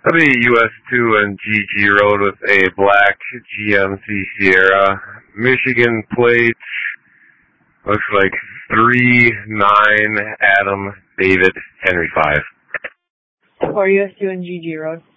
That'll be US2 and GG Road with a black GMC Sierra. Michigan plate. Looks like 39 Adam David Henry 5. For US2 and GG Road.